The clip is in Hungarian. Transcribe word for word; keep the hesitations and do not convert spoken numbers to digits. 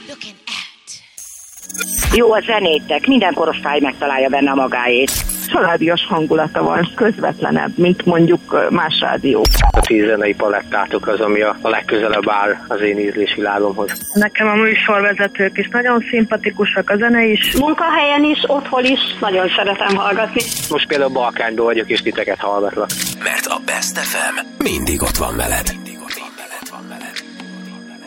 Jó a zenétek, minden korosztály megtalálja benne a magáét. Családias hangulata van, közvetlenebb, mint mondjuk más rádió. A tíz zenei palettátok az, ami a legközelebb áll az én ízlésvilágomhoz. Nekem a műsorvezetők is nagyon szimpatikusak, a zene is. Munkahelyen is, otthon is nagyon szeretem hallgatni. Most például Balkányban vagyok, és titeket hallgatlak. Mert a Best ef em mindig ott van veled.